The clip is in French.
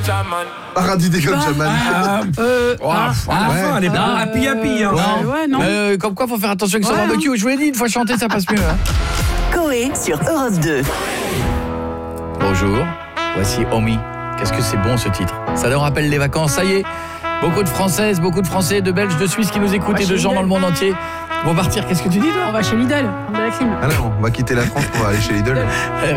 Paradis des comme Jaman. Elle est pas happy. Ouais, non. Comme quoi, faut faire attention avec son barbecue. Je vous l'ai dit, une fois chanté, ça passe mieux. Coé sur Europe 2. Bonjour, voici Omi. Qu'est-ce que c'est bon ce titre. Ça leur rappelle les vacances, ça y est. Beaucoup de Françaises, beaucoup de Français, de Belges, de Suisses qui nous écoutent et de gens dans le monde entier vont partir. Qu'est-ce que tu dis, toi ? On va chez Lidl, on a la clim. Ah non, on va quitter la France pour aller chez Lidl.